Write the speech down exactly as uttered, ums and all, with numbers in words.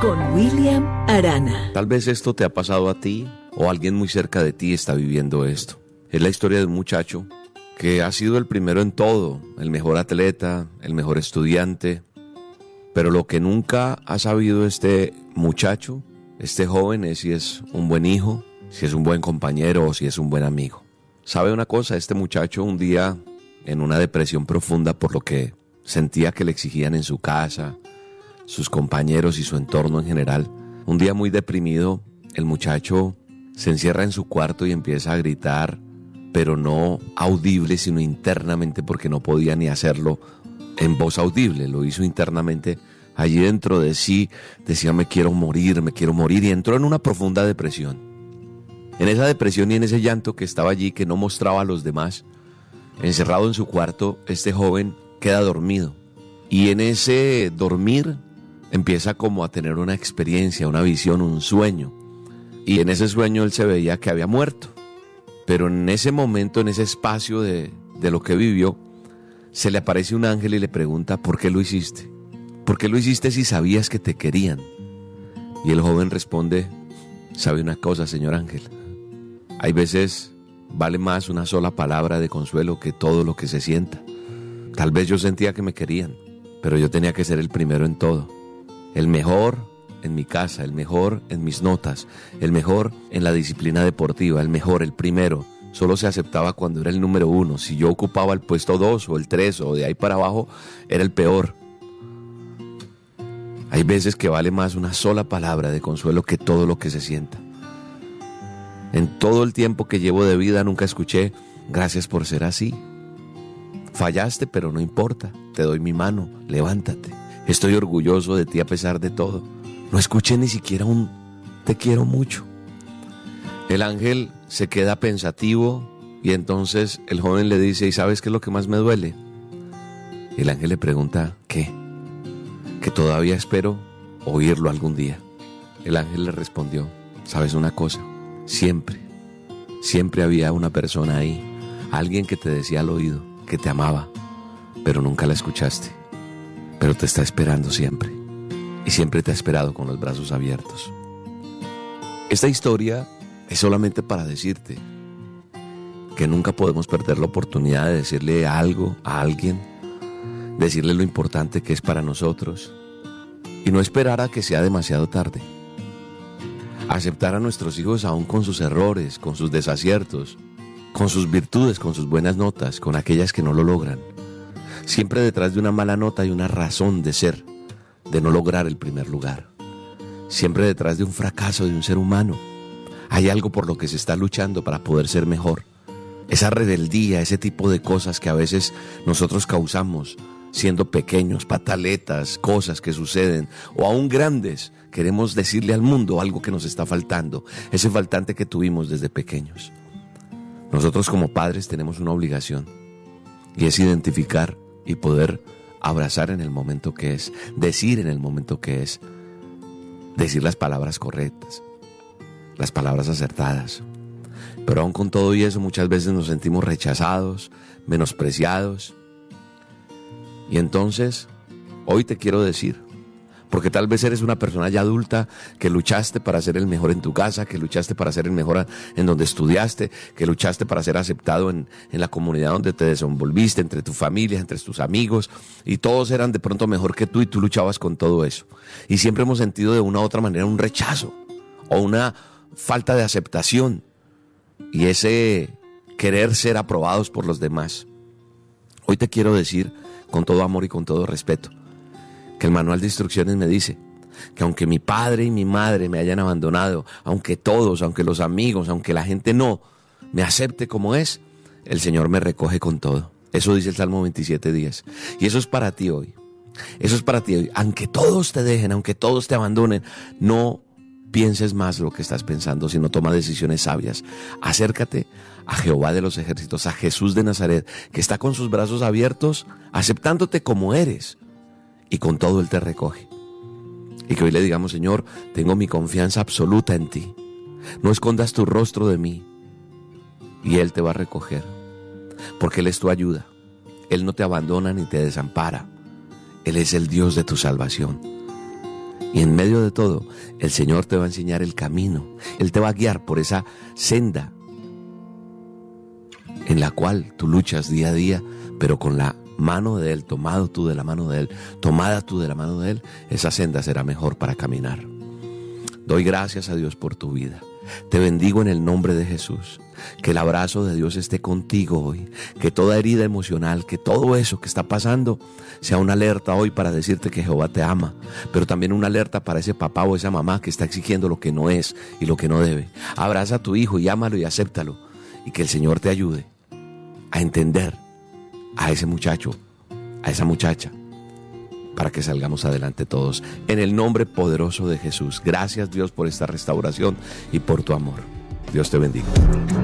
con William Arana. Tal vez esto te ha pasado a ti o alguien muy cerca de ti está viviendo esto. Es la historia de un muchacho que ha sido el primero en todo, el mejor atleta, el mejor estudiante, pero lo que nunca ha sabido este muchacho, este joven, es si es un buen hijo, si es un buen compañero o si es un buen amigo. ¿Sabe una cosa? Este muchacho un día, en una depresión profunda por lo que sentía que le exigían en su casa, sus compañeros y su entorno en general, un día muy deprimido, el muchacho se encierra en su cuarto y empieza a gritar, pero no audible, sino internamente, porque no podía ni hacerlo en voz audible, lo hizo internamente. Allí dentro de sí decía: me quiero morir, me quiero morir, y entró en una profunda depresión. En esa depresión y en ese llanto que estaba allí, que no mostraba a los demás, encerrado en su cuarto, este joven queda dormido, y en ese dormir empieza como a tener una experiencia, una visión, un sueño, y en ese sueño él se veía que había muerto, pero en ese momento, en ese espacio de, de lo que vivió, se le aparece un ángel y le pregunta: ¿por qué lo hiciste? ¿Por qué lo hiciste si sabías que te querían? Y el joven responde: ¿sabe una cosa, señor ángel? Hay veces vale más una sola palabra de consuelo que todo lo que se sienta. Tal vez yo sentía que me querían, pero yo tenía que ser el primero en todo. El mejor en mi casa, el mejor en mis notas, el mejor en la disciplina deportiva, el mejor, el primero. Solo se aceptaba cuando era el número uno. Si yo ocupaba el puesto dos o el tres o de ahí para abajo, era el peor. Hay veces que vale más una sola palabra de consuelo que todo lo que se sienta. En todo el tiempo que llevo de vida nunca escuché: gracias por ser así. Fallaste, pero no importa. Te doy mi mano, levántate. Estoy orgulloso de ti a pesar de todo. No escuché ni siquiera un te quiero mucho. El ángel se queda pensativo y entonces el joven le dice: ¿y sabes qué es lo que más me duele? Y el ángel le pregunta: ¿qué? Que todavía espero oírlo algún día. El ángel le respondió: ¿sabes una cosa? Siempre, siempre había una persona ahí, alguien que te decía al oído que te amaba, pero nunca la escuchaste. Pero te está esperando siempre, y siempre te ha esperado con los brazos abiertos. Esta historia es solamente para decirte que nunca podemos perder la oportunidad de decirle algo a alguien, decirle lo importante que es para nosotros, y no esperar a que sea demasiado tarde. Aceptar a nuestros hijos aún con sus errores, con sus desaciertos, con sus virtudes, con sus buenas notas, con aquellas que no lo logran. Siempre detrás de una mala nota hay una razón de ser, de no lograr el primer lugar. Siempre detrás de un fracaso de un ser humano hay algo por lo que se está luchando para poder ser mejor. Esa rebeldía, ese tipo de cosas que a veces nosotros causamos siendo pequeños, pataletas, cosas que suceden, o aún grandes, queremos decirle al mundo algo que nos está faltando, ese faltante que tuvimos desde pequeños. Nosotros como padres tenemos una obligación, y es identificar y poder abrazar en el momento que es, decir en el momento que es, decir las palabras correctas, las palabras acertadas. Pero aún con todo y eso, muchas veces nos sentimos rechazados, menospreciados. Y entonces, hoy te quiero decir, porque tal vez eres una persona ya adulta que luchaste para ser el mejor en tu casa, que luchaste para ser el mejor en donde estudiaste, que luchaste para ser aceptado en, en la comunidad donde te desenvolviste, entre tu familia, entre tus amigos, y todos eran de pronto mejor que tú y tú luchabas con todo eso. Y siempre hemos sentido de una u otra manera un rechazo o una falta de aceptación y ese querer ser aprobados por los demás. Hoy te quiero decir, con todo amor y con todo respeto, que el manual de instrucciones me dice que aunque mi padre y mi madre me hayan abandonado, aunque todos, aunque los amigos, aunque la gente no me acepte como es, el Señor me recoge con todo. Eso dice el Salmo veintisiete diez. Y eso es para ti hoy. Eso es para ti hoy. Aunque todos te dejen, aunque todos te abandonen, no pienses más lo que estás pensando, sino toma decisiones sabias. Acércate a Jehová de los ejércitos, a Jesús de Nazaret, que está con sus brazos abiertos, aceptándote como eres. Y con todo Él te recoge. Y que hoy le digamos: Señor, tengo mi confianza absoluta en ti. No escondas tu rostro de mí. Y Él te va a recoger. Porque Él es tu ayuda. Él no te abandona ni te desampara. Él es el Dios de tu salvación. Y en medio de todo, el Señor te va a enseñar el camino. Él te va a guiar por esa senda en la cual tú luchas día a día, pero con la mano de Él, tomado tú de la mano de Él, tomada tú de la mano de Él, esa senda será mejor para caminar. Doy gracias a Dios por tu vida. Te bendigo en el nombre de Jesús. Que el abrazo de Dios esté contigo hoy. Que toda herida emocional, que todo eso que está pasando sea una alerta hoy para decirte que Jehová te ama. Pero también una alerta para ese papá o esa mamá que está exigiendo lo que no es y lo que no debe. Abraza a tu hijo y ámalo y acéptalo. Y que el Señor te ayude a entender a ese muchacho, a esa muchacha, para que salgamos adelante todos. En el nombre poderoso de Jesús. Gracias, Dios, por esta restauración y por tu amor. Dios te bendiga.